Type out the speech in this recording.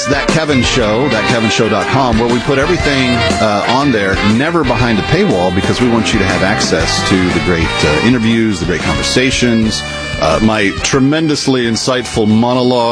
is That Kevin Show, thatkevinshow.com, where we put everything on there, never behind a paywall, because we want you to have access to the great interviews, the great conversations, my tremendously insightful monologue.